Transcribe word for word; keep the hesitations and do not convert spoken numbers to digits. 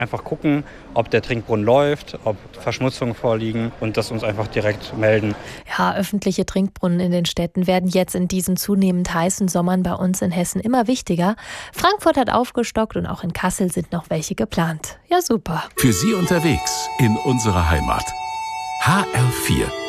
Einfach gucken, ob der Trinkbrunnen läuft, ob Verschmutzungen vorliegen und das uns einfach direkt melden. Ja, öffentliche Trinkbrunnen in den Städten werden jetzt in diesen zunehmend heißen Sommern bei uns in Hessen immer wichtiger. Frankfurt hat aufgestockt und auch in Kassel sind noch welche geplant. Ja, super. Für Sie unterwegs in unserer Heimat. H R vier